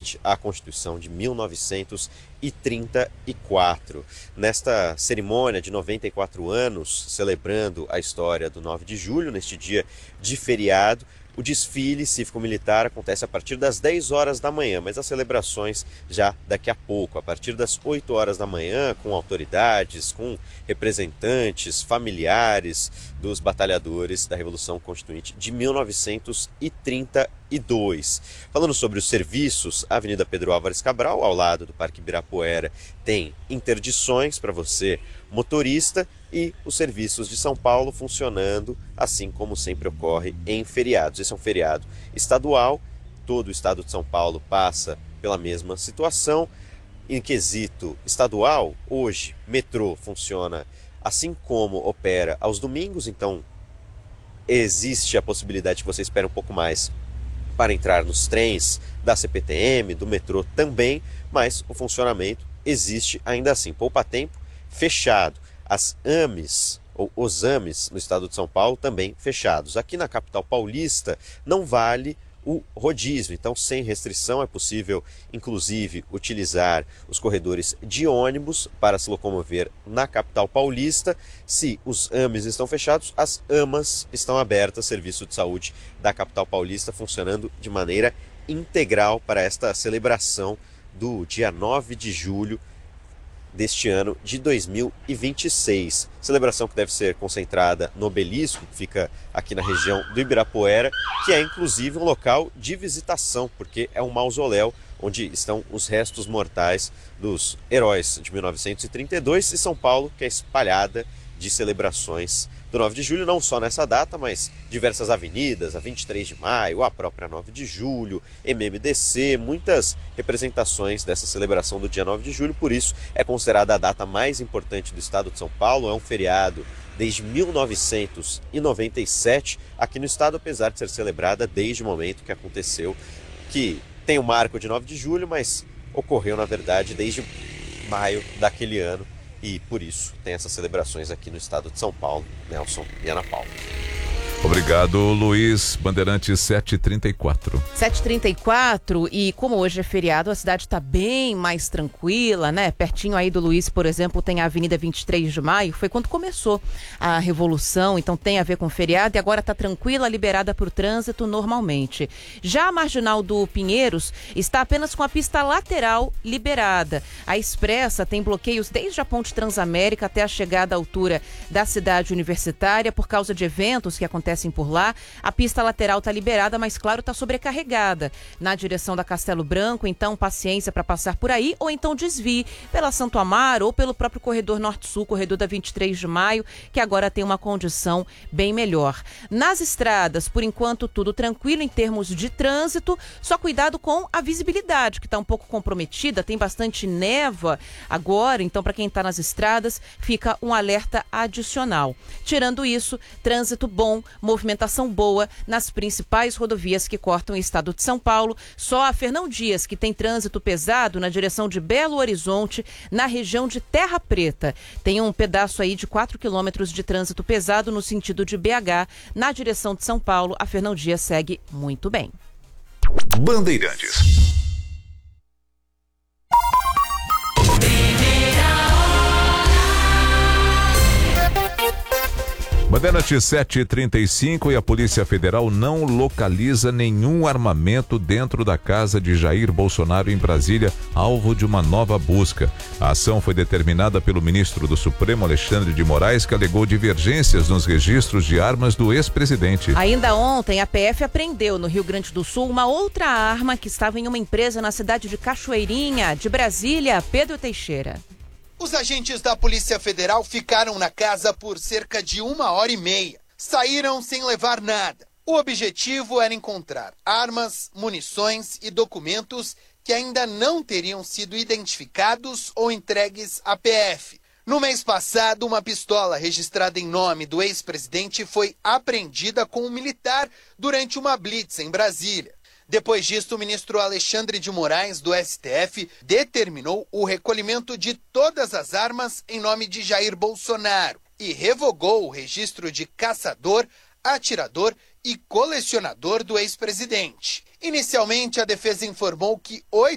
remete à Constituição de 1934. Nesta cerimônia de 94 anos, celebrando a história do 9 de julho, neste dia de feriado, o desfile cívico-militar acontece a partir das 10 horas da manhã, mas as celebrações já daqui a pouco, a partir das 8 horas da manhã, com autoridades, com representantes, familiares dos batalhadores da Revolução Constituinte de 1932. Falando sobre os serviços, a Avenida Pedro Álvares Cabral, ao lado do Parque Ibirapuera, tem interdições para você, motorista, e os serviços de São Paulo funcionando assim como sempre ocorre em feriados. Esse é um feriado estadual, todo o estado de São Paulo passa pela mesma situação. Em quesito estadual, hoje, metrô funciona assim como opera aos domingos, então existe a possibilidade que você espere um pouco mais para entrar nos trens da CPTM, do metrô também, mas o funcionamento existe ainda assim. Poupa tempo, fechado. As AMES, ou os AMES, no estado de São Paulo, também fechados. Aqui na capital paulista não vale o rodízio, então sem restrição é possível, inclusive, utilizar os corredores de ônibus para se locomover na capital paulista. Se os AMES estão fechados, as AMAs estão abertas, serviço de saúde da capital paulista funcionando de maneira integral para esta celebração do dia 9 de julho deste ano de 2026. Celebração que deve ser concentrada no Obelisco, que fica aqui na região do Ibirapuera, que é inclusive um local de visitação, porque é um mausoléu onde estão os restos mortais dos heróis de 1932, e São Paulo, que é espalhada de celebrações do 9 de julho, não só nessa data, mas diversas avenidas, a 23 de maio, a própria 9 de julho, MMDC, muitas representações dessa celebração do dia 9 de julho, por isso é considerada a data mais importante do estado de São Paulo, é um feriado desde 1997 aqui no estado, apesar de ser celebrada desde o momento que aconteceu, que tem o marco de 9 de julho, mas ocorreu, na verdade, desde maio daquele ano, e por isso tem essas celebrações aqui no estado de São Paulo. Nelson e Ana Paula. Obrigado, Luiz. Bandeirantes 7h34. 7h34, e como hoje é feriado, a cidade está bem mais tranquila, né? Pertinho aí do Luiz, por exemplo, tem a Avenida 23 de Maio, foi quando começou a Revolução, então tem a ver com feriado, e agora está tranquila, liberada para o trânsito normalmente. Já a Marginal do Pinheiros está apenas com a pista lateral liberada. A Expressa tem bloqueios desde a Ponte Transamérica até a chegada à altura da cidade universitária, por causa de eventos que acontecem por lá. A pista lateral está liberada, mas claro, está sobrecarregada na direção da Castelo Branco, então paciência para passar por aí, ou então desvie pela Santo Amaro ou pelo próprio corredor Norte-Sul, corredor da 23 de Maio, que agora tem uma condição bem melhor. Nas estradas, por enquanto, tudo tranquilo em termos de trânsito, só cuidado com a visibilidade, que está um pouco comprometida, tem bastante névoa agora, então para quem está nas estradas, fica um alerta adicional. Tirando isso, trânsito bom, movimentação boa nas principais rodovias que cortam o estado de São Paulo. Só a Fernão Dias, que tem trânsito pesado na direção de Belo Horizonte, na região de Terra Preta. Tem um pedaço aí de 4 quilômetros de trânsito pesado no sentido de BH. Na direção de São Paulo, a Fernão Dias segue muito bem. Bandeirantes. Bandeirantes 7h35, e a Polícia Federal não localiza nenhum armamento dentro da casa de Jair Bolsonaro em Brasília, alvo de uma nova busca. A ação foi determinada pelo ministro do Supremo, Alexandre de Moraes, que alegou divergências nos registros de armas do ex-presidente. Ainda ontem, a PF apreendeu no Rio Grande do Sul uma outra arma que estava em uma empresa na cidade de Cachoeirinha, de Brasília. Pedro Teixeira. Os agentes da Polícia Federal ficaram na casa por cerca de 1h30. Saíram sem levar nada. O objetivo era encontrar armas, munições e documentos que ainda não teriam sido identificados ou entregues à PF. No mês passado, uma pistola registrada em nome do ex-presidente foi apreendida com um militar durante uma blitz em Brasília. Depois disso, o ministro Alexandre de Moraes, do STF, determinou o recolhimento de todas as armas em nome de Jair Bolsonaro e revogou o registro de caçador, atirador e colecionador do ex-presidente. Inicialmente, a defesa informou que 8